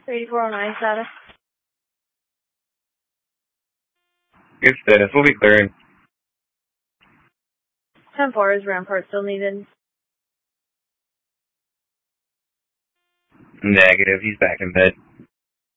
3409 status. Good status. We'll be clearing. 10-4 is Rampart still needed. Negative. He's back in bed.